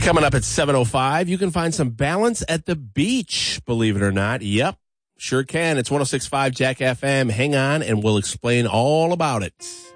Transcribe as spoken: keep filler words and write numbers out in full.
Coming up at seven oh five, you can find some balance at the beach, believe it or not. Yep, sure can. It's one oh six point five Jack F M. Hang on, and we'll explain all about it.